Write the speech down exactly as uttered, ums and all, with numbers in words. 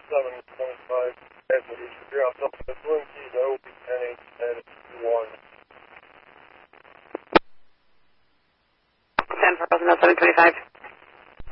seven twenty-five. Edward, you're out of the Blue Keys, O B ten H ten one. ten for seven twenty-five.